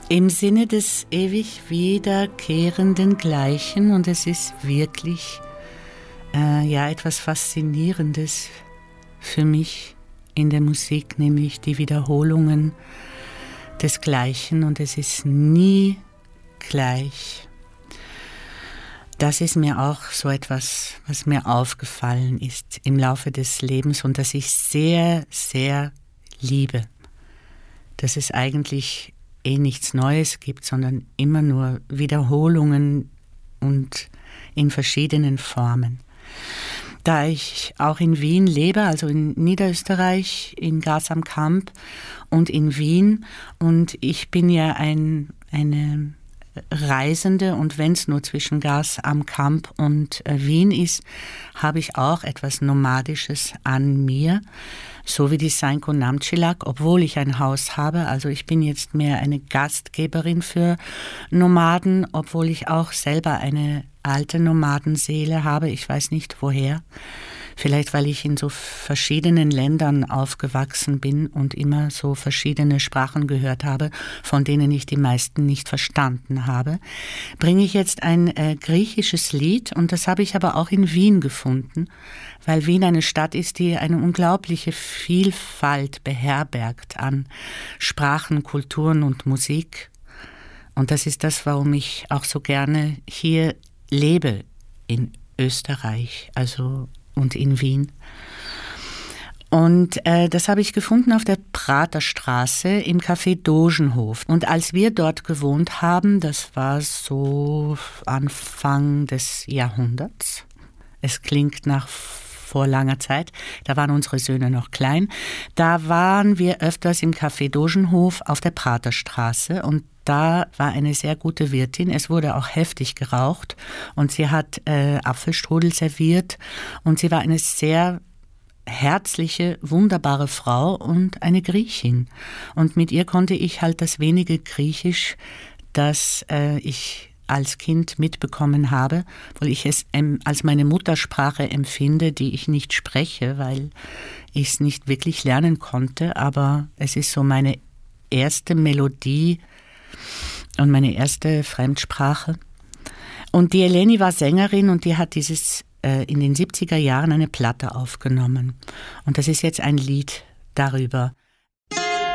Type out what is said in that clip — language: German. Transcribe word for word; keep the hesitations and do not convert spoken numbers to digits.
Im Sinne des ewig wiederkehrenden Gleichen, und es ist wirklich äh, ja etwas Faszinierendes für mich in der Musik, nämlich die Wiederholungen des Gleichen, und es ist nie gleich. Das ist mir auch so etwas, was mir aufgefallen ist im Laufe des Lebens und das ich sehr, sehr liebe. Dass es eigentlich eh nichts Neues gibt, sondern immer nur Wiederholungen und in verschiedenen Formen. Da ich auch in Wien lebe, also in Niederösterreich, in Graz am Kamp und in Wien, und ich bin ja ein, eine Reisende, und wenn es nur zwischen Graz am Kamp und äh, Wien ist, habe ich auch etwas Nomadisches an mir, so wie die Seinko Namtschilak, obwohl ich ein Haus habe. Also ich bin jetzt mehr eine Gastgeberin für Nomaden, obwohl ich auch selber eine alte Nomadenseele habe. Ich weiß nicht woher. Vielleicht, weil ich in so verschiedenen Ländern aufgewachsen bin und immer so verschiedene Sprachen gehört habe, von denen ich die meisten nicht verstanden habe, bringe ich jetzt ein äh, griechisches Lied, und das habe ich aber auch in Wien gefunden, weil Wien eine Stadt ist, die eine unglaubliche Vielfalt beherbergt an Sprachen, Kulturen und Musik. Und das ist das, warum ich auch so gerne hier lebe in Österreich, also und in Wien. Und äh, das habe ich gefunden auf der Praterstraße im Café Dogenhof. Und als wir dort gewohnt haben, das war so Anfang des Jahrhunderts, es klingt nach vor langer Zeit, da waren unsere Söhne noch klein, da waren wir öfters im Café Dogenhof auf der Praterstraße, und da war eine sehr gute Wirtin. Es wurde auch heftig geraucht und sie hat äh, Apfelstrudel serviert, und sie war eine sehr herzliche, wunderbare Frau und eine Griechin. Und mit ihr konnte ich halt das wenige Griechisch, das äh, ich als Kind mitbekommen habe, weil ich es ähm, als meine Muttersprache empfinde, die ich nicht spreche, weil ich es nicht wirklich lernen konnte, aber es ist so meine erste Melodie und meine erste Fremdsprache. Und die Eleni war Sängerin, und die hat dieses äh, in den siebziger Jahren eine Platte aufgenommen. Und das ist jetzt ein Lied darüber.